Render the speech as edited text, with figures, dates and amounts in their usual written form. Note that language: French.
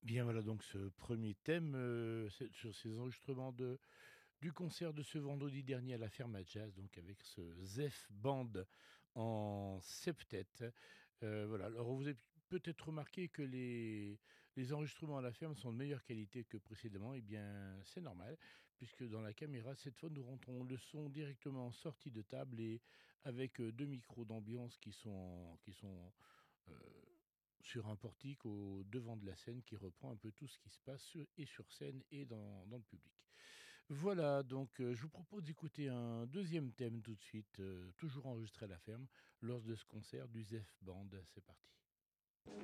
Bien voilà donc ce premier thème, c'est sur ces enregistrements du concert de ce vendredi dernier à la Ferme à Jazz, donc avec ce Zef Band en septet. Voilà, alors vous avez peut-être remarqué que les enregistrements à la ferme sont de meilleure qualité que précédemment. Eh bien, c'est normal, puisque dans la caméra, cette fois, nous rentrons le son directement en sortie de table et avec, 2 micros d'ambiance qui sont, heu, sur un portique au devant de la scène qui reprend un peu tout ce qui se passe sur scène et dans le public. Voilà, donc je vous propose d'écouter un deuxième thème tout de suite, toujours enregistré à la ferme, lors de ce concert du Zef Band. C'est parti.